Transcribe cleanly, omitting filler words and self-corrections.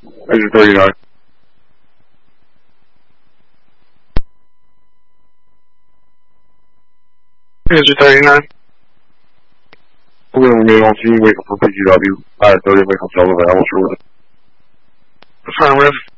Exit 39. Exit 39. We're going to remain on scene waiting for PGW. I have 30 minutes on Sullivan. I will show it. Affirmative.